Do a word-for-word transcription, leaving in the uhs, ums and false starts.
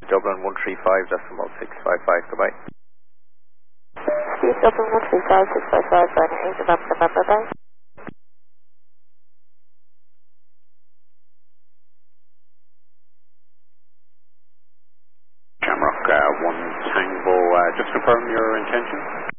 Dublin one three five decimal six five five, goodbye. Steve Dublin one three five six five five, Bravo eight, November, November, bye. Shamrock uh, one Tango, uh, just confirm your intention.